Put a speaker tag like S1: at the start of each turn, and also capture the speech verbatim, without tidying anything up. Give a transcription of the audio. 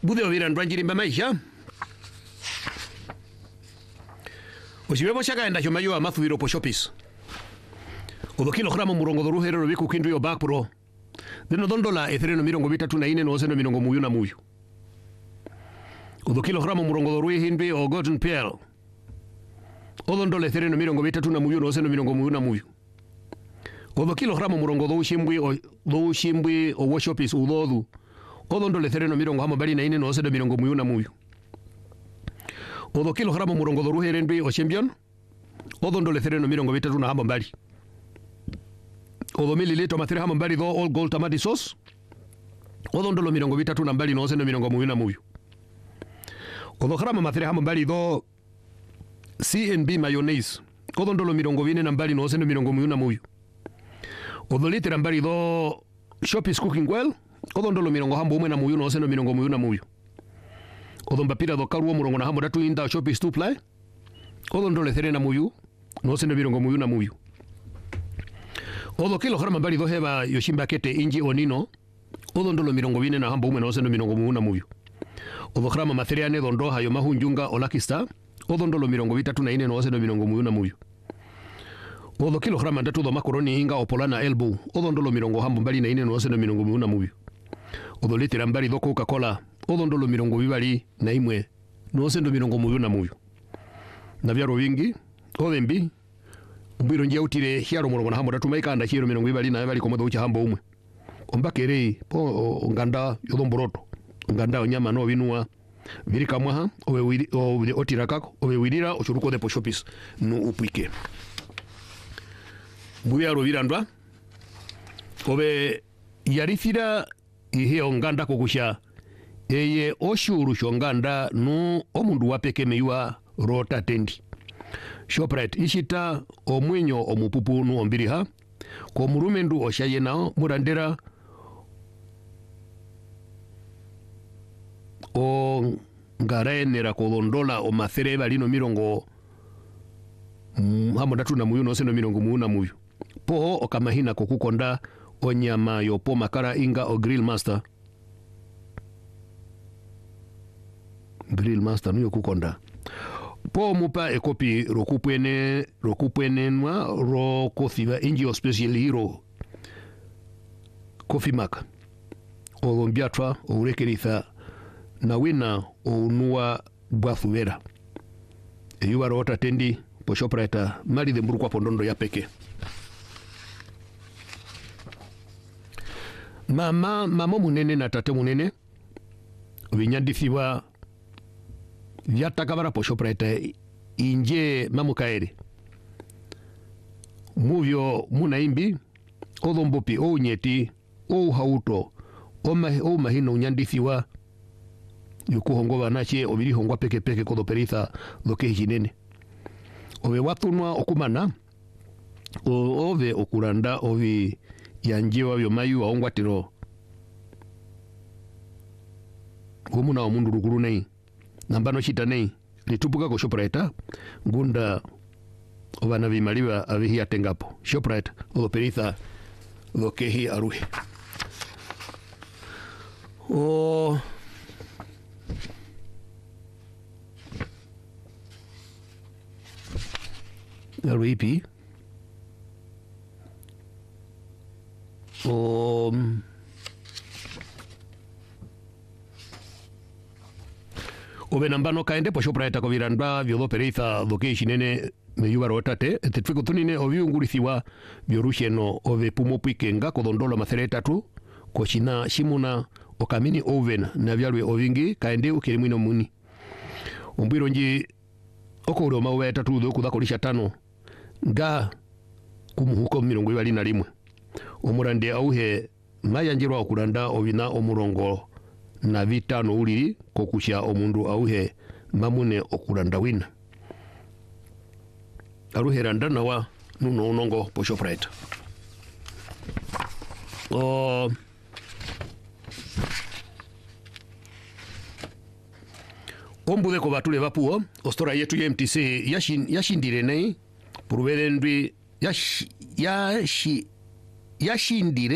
S1: Budeo viran ranjiri maisha. Osiwebo shaka enda chomayo amathu viro po shopis. Odo kilogramo murongo doru herero biku kindu yo back pro. Deno dondola ethereno mirongo bitatu na ine no oseno mirongo muyu na muyu. Odo kilogramo murongo doru hinbi o golden pearl. Odo ndola ethereno mirongo bitatu na muyu no oseno mirongo muyu na muyu. Odo kilogramo murongo doru shimbwi o doru shimbwi o wo shopis udodu. Odo ndola ethereno mirongo hamo bali na ine no oseno mirongo muyu na muyu. Odo kilogramo murongo doru herenbi o champion. Odo ndola ethereno mirongo bitatu na hamo bali. Odo mililitro mathiri hamo mbali do all gold tamati sauce. Odo ndolo mirongo bitatu na mbali no oseno mirongo muyu na muyu. Odo grama mathiri hamo mbali do C and B mayonnaise. Odo ndolo mirongo vine na mbali no oseno mirongo muyu na muyu. Odo litera mbali do Shopis cooking well. Odo ndolo mirongo hambo umwe na muyu no oseno mirongo muyu na muyu. Odo mbapira do karuo murongo na hambo datu inda Shopis two ply. Odo ndolo ethere na muyu no oseno mirongo muyu na muyu. Odo kilograma mbali do heba yoshimba kete inji onino. Odo ndolo mirongo vine na hambo umwe na oseno mirongo muyu na muyu. Odo grama matheriane do ndoha yo mahunjunga o Lucky Star. Odo ndolo mirongo vitatu na ine no oseno mirongo muyu na muyu. Odo kilograma ndatu do makaroni hinga o Polana elbow. Odo ndolo mirongo hambo mbali na ine no oseno mirongo muyu na muyu. Odo litera mbali do Coca-Cola. Odo ndolo mirongo vibali na imwe no oseno mirongo muyu na muyu. Na vyaro wingi odo mbi mbiro njia utire hiaro murongo na hambo datu maika anda hiro mirongo vibali na vibali komodo ucha hambo umwe. Ombakere po nganda yodo mboroto. Nganda onyama no vinua virika mwaha owe wiri owe otira kako owe wirira ochuruko de po Shopis no upike. Buya rovirandwa owe yarithira ihe onganda kokusha eye oshuru shonganda no omundu wapeke meiwa rota tendi. Shoprite ishita omwenyo omupupu nu ombiriha ko murumendu oshaye nao murandera o ngaraenera kolondola o mathere balino mirongo mm, hamo datu na muyu no oseno mirongo muyu na muyu. Poho okamahina kokukonda onyama yo po makara inga o grill master. Grill master nuyo kukonda. Po mupa ekopi rokupwene rokupwene nwa ro kothiva inji o special hero coffee maka. O lombiatwa o urekeritha na wina o unua bwathuvera. E yuwa roota tendi po Shoprite mali de mburu kwa pondondo ya peke. Mama mama munene na tate munene vinyandithiwa vyatakavara po Shoprite inje mamukaere. Muvyo muna imbi odo mbopi o unyeti o hauto o, mahi, o mahino unyandithiwa yukuhongova nache oviri hongwa peke peke kodo peritha doke hinene. Ove watunwa okumana o, ove okuranda ovi yanjewa vyo mayu wa ongwa tiro gomuna wa mundu rukuru nei nambano shita nei litupuka ko Shoprite gunda ovana vimaliwa avihi atengapo Shoprite odo peritha doke hi aruhe. O Aruipi o ovenambano kaende po Shoprite ko viranda vyodo peritha doke shinene me yuba rotate tetfiko tunine oviungurithiwa vyorusheno ove pumopikenga kodondola mathere tatu ko shina shimuna okamini oven na vyalwe ovingi kaende ukirimwino muni umbiro nji okoro mawe tatu do kudakolisha tano nga kumuhuko mirongo ibali na limwe omurande auhe mayanjirwa okuranda ovina omurongo na vitano uliri kokusha omundu auhe mamune okuranda wina aruhe randa nawa nuno unongo po Shoprite. O ombude ko batule vapuo ostora yetu ya M T C yashin yashindire nei puruvere ndwi yash yashi yashindire